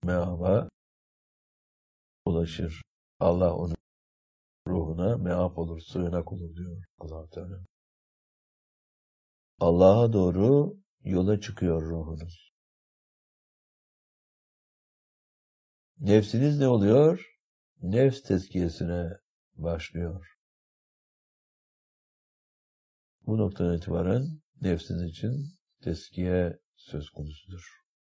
meaba ulaşır. Allah onun ruhuna meap olur, sığınak olur diyor Allah Teala. Allah'a doğru yola çıkıyor ruhunuz. Nefsiniz ne oluyor? Nefs tezkiyesine başlıyor. Bu noktadan itibaren nefsiniz için tezkiye söz konusudur.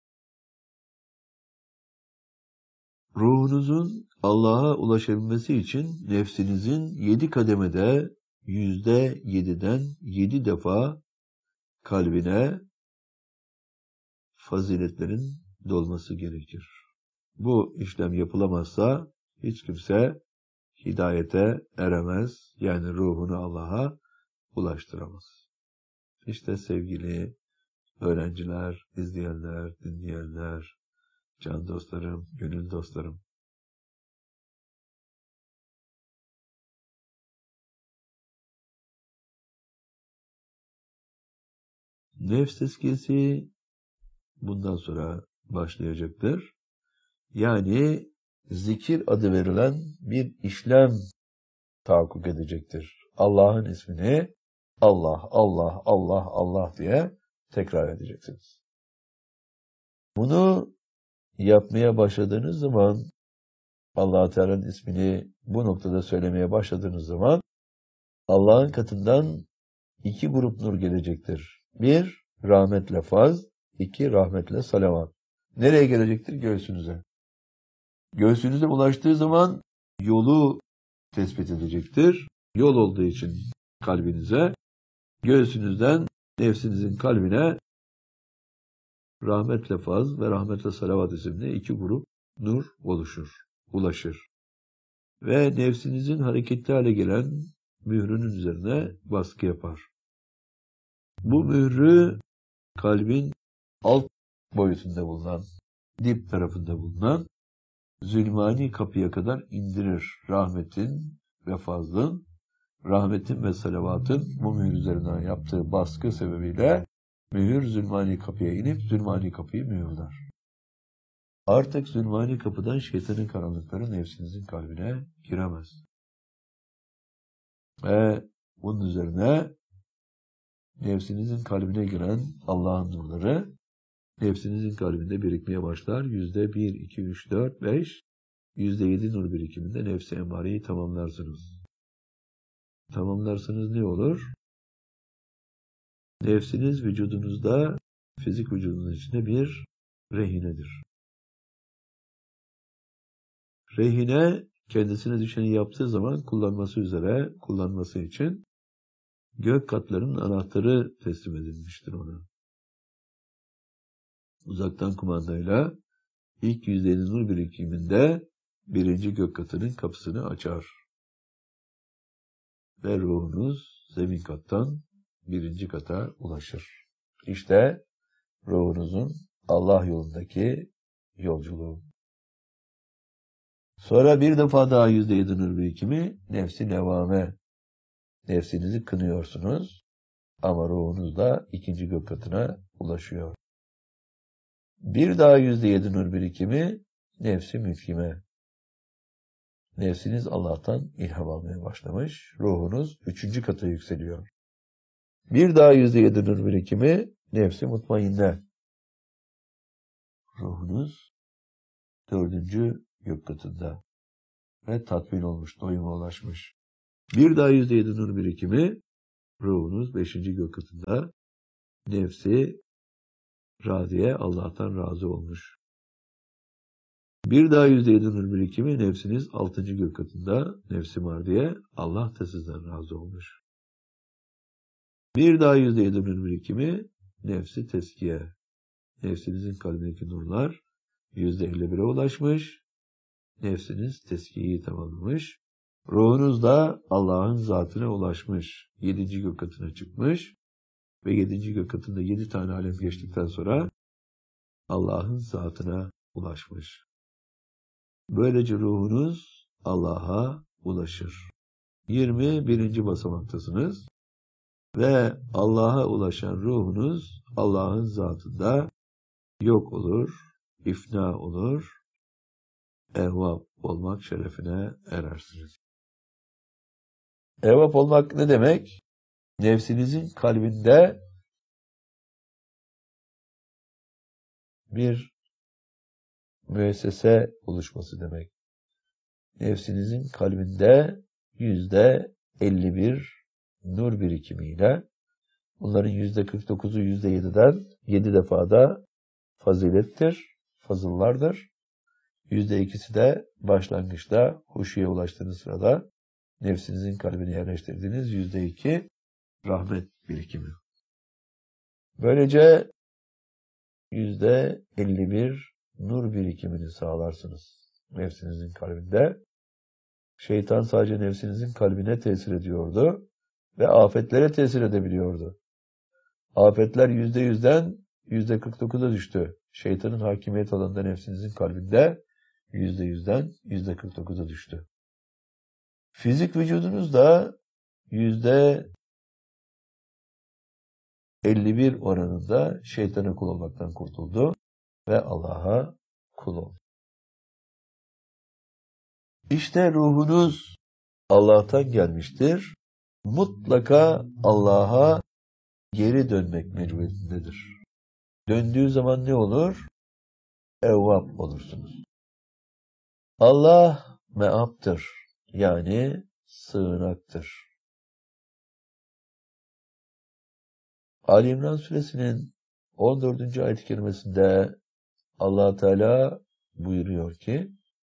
Ruhunuzun Allah'a ulaşabilmesi için nefsinizin 7 kademede %7'den 7 defa kalbine faziletlerin dolması gerekir. Bu işlem yapılamazsa hiç kimse hidayete eremez, yani ruhunu Allah'a ulaştıramaz. İşte sevgili öğrenciler, izleyenler, dinleyenler, can dostlarım, gönül dostlarım. Nefs tezkiyesi bundan sonra başlayacaktır. Yani zikir adı verilen bir işlem tahakkuk edecektir. Allah'ın ismini Allah, Allah, Allah, Allah diye tekrar edeceksiniz. Bunu yapmaya başladığınız zaman, Allah-u Teala'nın ismini bu noktada söylemeye başladığınız zaman Allah'ın katından 2 grup nur gelecektir. 1, rahmetle faz, 2, rahmetle salavat. Nereye gelecektir? Göğsünüze. Göğsünüze ulaştığı zaman yolu tespit edecektir. Yol olduğu için kalbinize, göğsünüzden nefsinizin kalbine rahmetle faz ve rahmetle salavat isimli 2 grup nur ulaşır. Ve nefsinizin hareketli hale gelen mührünün üzerine baskı yapar. Bu mührü kalbin alt boyutunda bulunan, dip tarafında bulunan zulmani kapıya kadar indirir. Rahmetin ve fazlın, rahmetin ve salavatın bu mühür üzerinden yaptığı baskı sebebiyle mühür zulmani kapıya inip zulmani kapıyı mühürler. Artık zulmani kapıdan şeytanın karanlıkları nefsinizin kalbine giremez. Ve bunun üzerine nefsinizin kalbine giren Allah'ın nurları nefsinizin kalbinde birikmeye başlar. %1, 2, 3, 4, 5, %7 nur birikiminde nefsi emmareyi tamamlarsınız. Tamamlarsanız ne olur? Nefsiniz vücudunuzda, fizik vücudunuz içinde bir rehinedir. Rehine kendisine düşeni yaptığı zaman kullanması için gök katlarının anahtarı teslim edilmiştir ona. Uzaktan kumandayla ilk %7 nur birikiminde 1. gök katının kapısını açar. Ve ruhunuz zemin kattan 1. kata ulaşır. İşte ruhunuzun Allah yolundaki yolculuğu. Sonra bir defa daha %7 nur birikimi nefsi levame. Nefsinizi kınıyorsunuz ama ruhunuz da 2. gök katına ulaşıyor. Bir daha %7 nur birikimi nefsi mülkime. Nefsiniz Allah'tan ilham almaya başlamış. Ruhunuz 3. kata yükseliyor. Bir daha %7 nur birikimi nefsi mutmainne. Ruhunuz 4. gök katında ve tatmin olmuş, doyuma ulaşmış. Bir daha %7 nur birikimi ruhunuz 5. gök katında nefsi radiye, Allah'tan razı olmuş. Bir daha %7 nur birikimi nefsiniz 6. gök katında nefsi mardiye, Allah da sizden razı olmuş. Bir daha %7 nur birikimi nefsi teskiye. Nefsinizin kalbindeki nurlar %51'e ulaşmış. Nefsiniz teskiyeyi tamamlamış. Ruhunuz da Allah'ın zatına ulaşmış. 7. gök katına çıkmış. Ve 7. gök katında 7 tane alem geçtikten sonra Allah'ın zatına ulaşmış. Böylece ruhunuz Allah'a ulaşır. 21. basamaktasınız. Ve Allah'a ulaşan ruhunuz Allah'ın zatında yok olur ifna olur, evvab olmak şerefine erersiniz. Evvab olmak ne demek? Nefsinizin kalbinde bir müessese oluşması demek. Nefsinizin kalbinde %51 nur birikimiyle, bunların %49'u %7'den 7 defada fazilettir, fazıllardır. %2'si de başlangıçta huşuya ulaştığınız sırada nefsinizin kalbine yerleştirdiğiniz %2 rahmet birikimi. Böylece %51 nur birikimini sağlarsınız nefsinizin kalbinde. Şeytan sadece nefsinizin kalbine tesir ediyordu ve afetlere tesir edebiliyordu. Afetler %100'den %49'a düştü. Şeytanın hakimiyet alanında nefsinizin kalbinde %100'den %49'a düştü. Fizik vücudunuz da %51 oranında şeytana kul olmaktan kurtuldu ve Allah'a kul oldu. İşte ruhunuz Allah'tan gelmiştir. Mutlaka Allah'a geri dönmek mecburiyetindedir. Döndüğü zaman ne olur? Evvab olursunuz. Allah meaptır, yani sığınaktır. Ali İmran suresinin 14. ayet-i kerimesinde Allah Teala buyuruyor ki,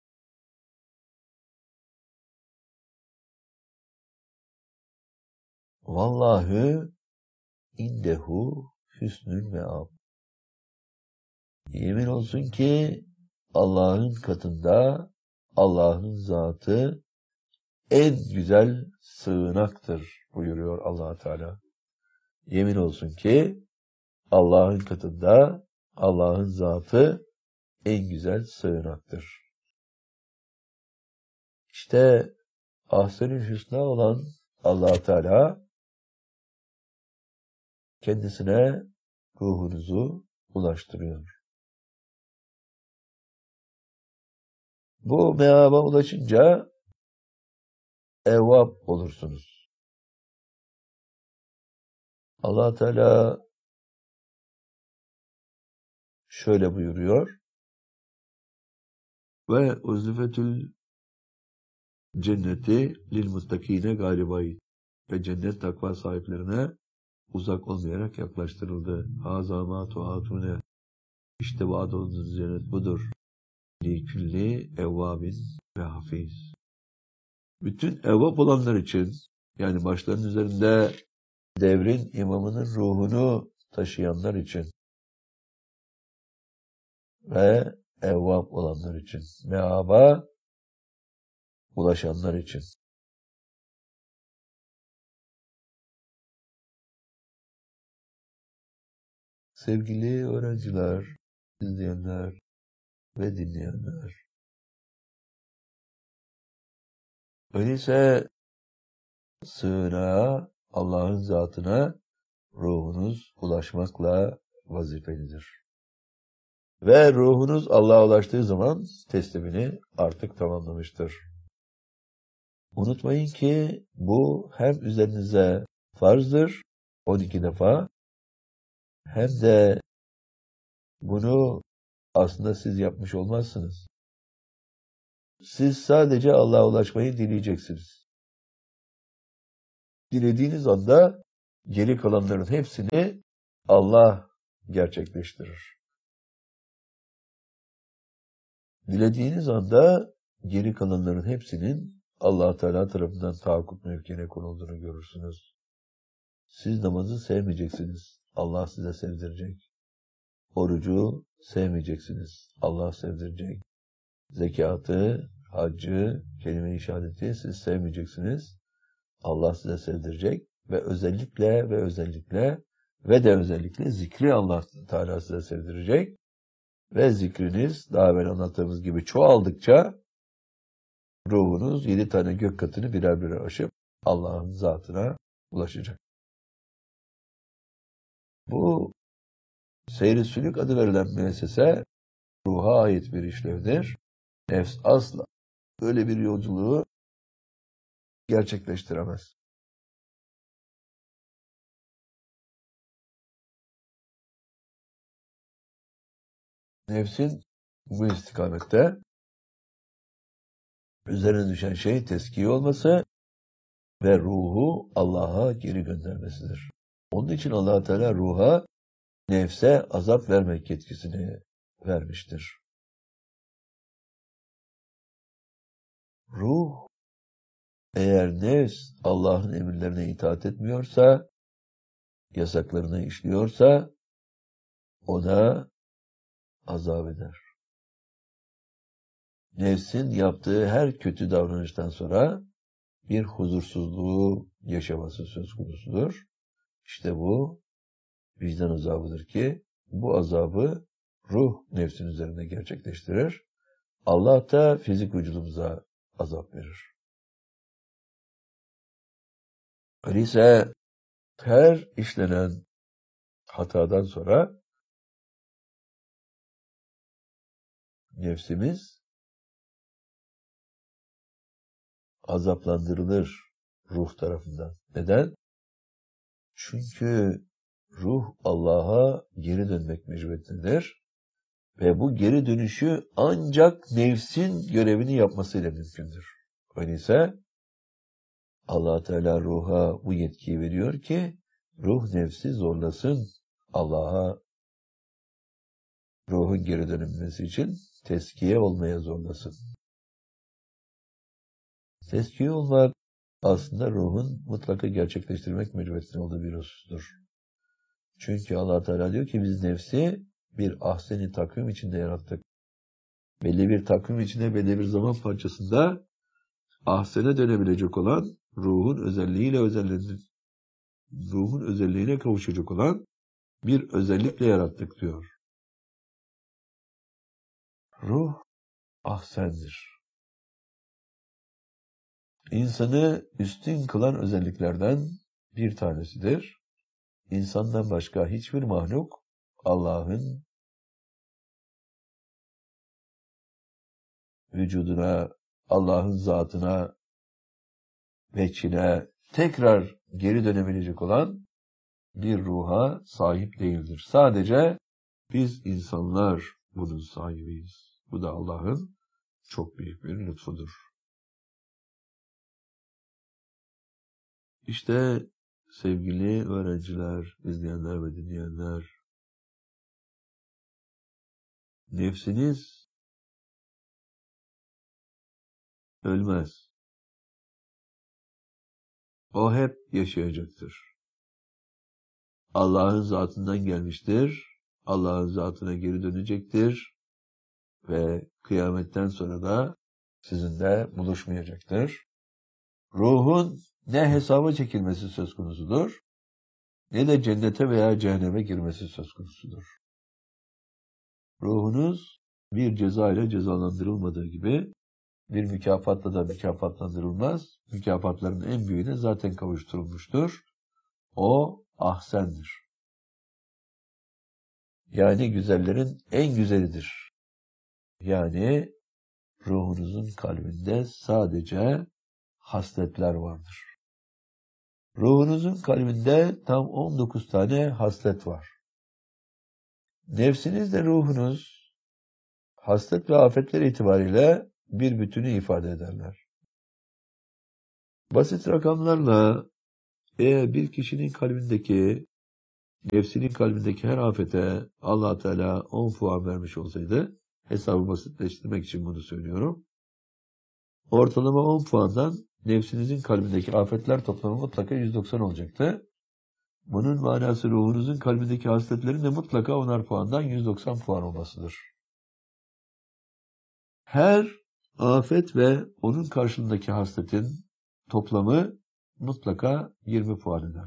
Vallahu indehu hüsnül meab. Yemin olsun ki Allah'ın katında Allah'ın zatı en güzel sığınaktır buyuruyor Allah Teala. Yemin olsun ki Allah'ın katında Allah'ın zatı en güzel sığınaktır. İşte Ahsenül Hüsna olan Allah Teala kendisine ruhunuzu ulaştırıyor. Bu meaba ulaşınca evvab olursunuz. Allah Teala şöyle buyuruyor. Ve uzlifetül cenneti lil muttakine galibayı. Ve cennet takva sahiplerine uzak olmayarak yaklaştırıldı. Haza ma tuatune. İşte vaad olunduğunuz cennet budur. Li külli evvabin ve hafiz. Bütün evvab olanlar için, yani başlarının üzerinde devrin imamının ruhunu taşıyanlar için ve evvab olanlar için, meaba ulaşanlar için. Sevgili öğrenciler, izleyenler ve dinleyenler. Öyleyse sığınağa, Allah'ın zatına ruhunuz ulaşmakla vazifelidir. Ve ruhunuz Allah'a ulaştığı zaman teslimini artık tamamlamıştır. Unutmayın ki bu hem üzerinize farzdır, 12 defa, hem de bunu aslında siz yapmış olmazsınız. Siz sadece Allah'a ulaşmayı dileyeceksiniz. Dilediğiniz anda geri kalanların hepsini Allah gerçekleştirir. Dilediğiniz anda geri kalanların hepsinin Allah Teala tarafından tahakkuk mevkine konulduğunu görürsünüz. Siz namazı sevmeyeceksiniz. Allah size sevdirecek. Orucu sevmeyeceksiniz. Allah sevdirecek. Zekatı, haccı, kelime-i şehadeti siz sevmeyeceksiniz. Allah size sevdirecek ve özellikle zikri Allah Teala size sevdirecek ve zikriniz daha evvel anlattığımız gibi çoğaldıkça ruhunuz 7 tane gök katını birer birer aşıp Allah'ın zatına ulaşacak. Bu seyr-i sülük adı verilen müessese ruha ait bir işlevdir. Nefs asla öyle bir yolculuğu gerçekleştiremez. Nefsin bu istikamette üzerine düşen şey teskiye olması ve ruhu Allah'a geri göndermesidir. Onun için Allah Teala ruha, nefse azap vermek yetkisini vermiştir. Ruh, eğer nefs Allah'ın emirlerine itaat etmiyorsa, yasaklarını işliyorsa, ona azap eder. Nefsin yaptığı her kötü davranıştan sonra bir huzursuzluğu yaşaması söz konusudur. İşte bu vicdan azabıdır ki bu azabı ruh nefsin üzerinde gerçekleştirir. Allah da fizik vücudumuza azap verir. Öyleyse her işlenen hatadan sonra nefsimiz azaplandırılır ruh tarafından. Neden? Çünkü ruh Allah'a geri dönmek mecburiyetindedir. Ve bu geri dönüşü ancak nefsin görevini yapmasıyla mümkündür. Öyleyse Allah Teala ruha bu yetkiyi veriyor ki ruh nefsi zorlasın Allah'a ruhun geri dönülmesi için teskiye olmaya zorlasın. Teskiye olmak aslında ruhun mutlaka gerçekleştirmek mecburiyetinde olduğu bir husustur. Çünkü Allah Teala diyor ki biz nefsi bir ahsen-i takvim içinde yarattık. Belli bir takvim içinde, belli bir zaman parçasında ahsene dönebilecek olan ruhun özelliğine kavuşacak olan bir özellikle yarattık diyor. Ruh ahsendir. İnsanı üstün kılan özelliklerden bir tanesidir. İnsandan başka hiçbir mahluk Allah'ın vücuduna, Allah'ın zatına, veçhine tekrar geri dönebilecek olan bir ruha sahip değildir. Sadece biz insanlar bunun sahibiyiz. Bu da Allah'ın çok büyük bir lütfudur. İşte sevgili öğrenciler, izleyenler ve dinleyenler, nefsiniz ölmez. O hep yaşayacaktır. Allah'ın zatından gelmiştir. Allah'ın zatına geri dönecektir. Ve kıyametten sonra da sizinle buluşmayacaktır. Ruhun ne hesaba çekilmesi söz konusudur, ne de cennete veya cehenneme girmesi söz konusudur. Ruhunuz bir ceza ile cezalandırılmadığı gibi bir mükafatla da mükafatlandırılmaz. Mükafatların en büyüğüne zaten kavuşturulmuştur. O ahsendir. Yani güzellerin en güzelidir. Yani ruhunuzun kalbinde sadece hasletler vardır. Ruhunuzun kalbinde tam 19 tane haslet var. Nefsinizle ruhunuz haslet ve afetler itibariyle bir bütünü ifade ederler. Basit rakamlarla eğer bir kişinin kalbindeki, nefsinin kalbindeki her afete Allah Teala 10 puan vermiş olsaydı, hesabı basitleştirmek için bunu söylüyorum. Ortalama 10 puandan nefsinizin kalbindeki afetler toplamı mutlaka 190 olacaktı. Bunun manası ruhunuzun kalbindeki hasletlerin de mutlaka 10'ar puandan 190 puan olmasıdır. Her afet ve onun karşılığındaki hasletin toplamı mutlaka 20 puan eder.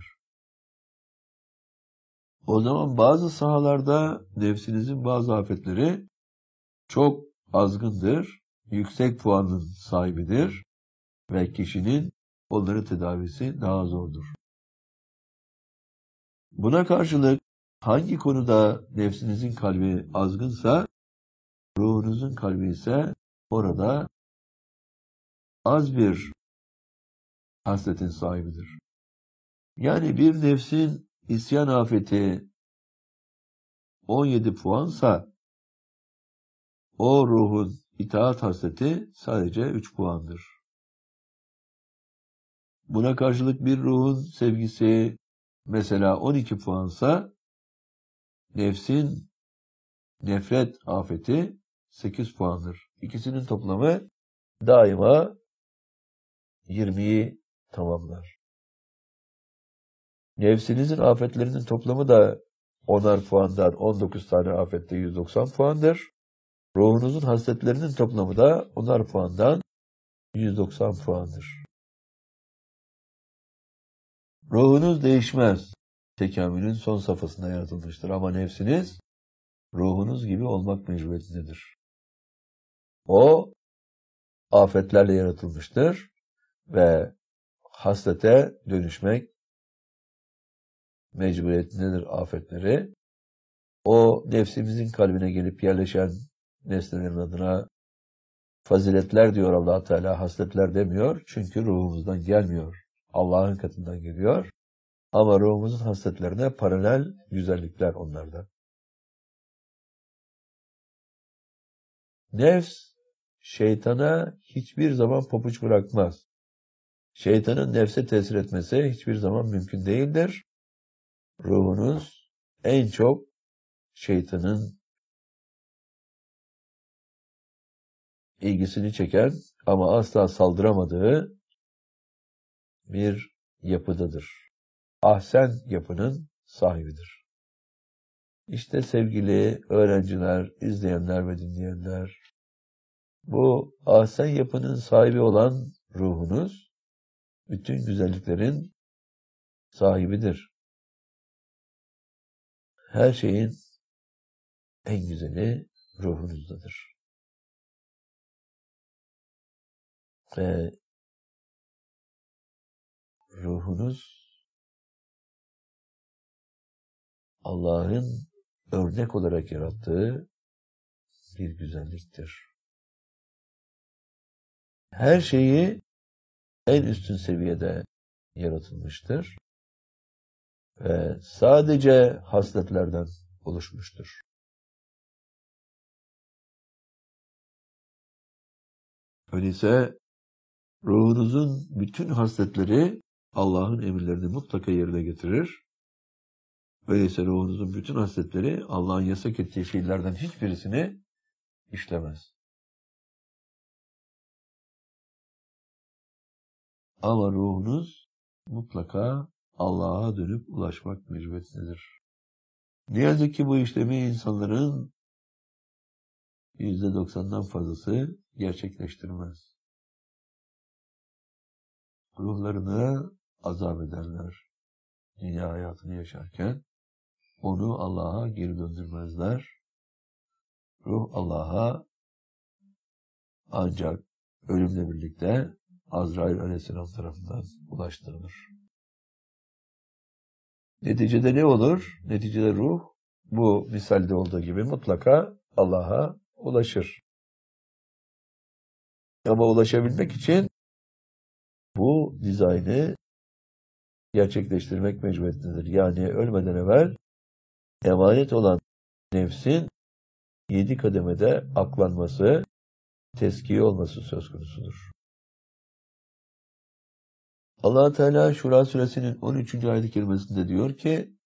O zaman bazı sahalarda nefsinizin bazı afetleri çok azgındır, yüksek puanın sahibidir ve kişinin onların tedavisi daha zordur. Buna karşılık hangi konuda nefsinizin kalbi azgınsa Ruhunuzun kalbi ise orada az bir hasletin sahibidir. Yani bir nefsin isyan afeti 17 puansa o ruhun itaat hasleti sadece 3 puandır. Buna karşılık bir ruhun sevgisi mesela 12 puansa nefsin nefret afeti 8 puandır. İkisinin toplamı daima 20'yi tamamlar. Nefsinizin afetlerinin toplamı da 10'ar puandan 19 tane afette 190 puandır. Ruhunuzun hasletlerinin toplamı da 10'ar puandan 190 puandır. Ruhunuz değişmez. Tekamülün son safhasında yaratılmıştır ama nefsiniz ruhunuz gibi olmak mecburiyetindedir. O afetlerle yaratılmıştır ve haslete dönüşmek mecburiyetindedir afetleri. O nefsimizin kalbine gelip yerleşen nesnelerin adına faziletler diyor Allah Teala, hasletler demiyor. Çünkü ruhumuzdan gelmiyor. Allah'ın katından geliyor. Ama ruhumuzun hasletlerine paralel güzellikler onlarda. Nefs, şeytana hiçbir zaman pabuç bırakmaz. Şeytanın nefse tesir etmesi hiçbir zaman mümkün değildir. Ruhunuz en çok şeytanın ilgisini çeken ama asla saldıramadığı bir yapıdadır. Ahsen yapının sahibidir. İşte sevgili öğrenciler, izleyenler ve dinleyenler, bu ahsen yapının sahibi olan ruhunuz, bütün güzelliklerin sahibidir. Her şeyin en güzeli ruhunuzdadır. Ve ruhunuz Allah'ın örnek olarak yarattığı bir güzelliktir. Her şeyi en üstün seviyede yaratılmıştır ve sadece hasletlerden oluşmuştur. Öyleyse ruhunuzun bütün hasletleri Allah'ın emirlerini mutlaka yerine getirir. Öyleyse ruhunuzun bütün hasletleri Allah'ın yasak ettiği fiillerden hiçbirisini işlemez. Ama ruhunuz mutlaka Allah'a dönüp ulaşmak mecburiyetindedir. Ne yazık ki bu işlemi insanların %90'dan fazlası gerçekleştirmez. Ruhlarını azap ederler. Dünya hayatını yaşarken onu Allah'a geri döndürmezler. Ruh Allah'a ancak ölümle birlikte Azrail Aleyhisselam tarafından ulaştırılır. Neticede ne olur? Neticede ruh bu misalde olduğu gibi mutlaka Allah'a ulaşır. Ama ulaşabilmek için bu dizaynı gerçekleştirmek mecburiyetindedir. Yani ölmeden evvel emanet olan nefsin 7 kademede aklanması, tezkiye olması söz konusudur. Allah Teala Şura suresinin 13. ayet-i kerimesinde diyor ki: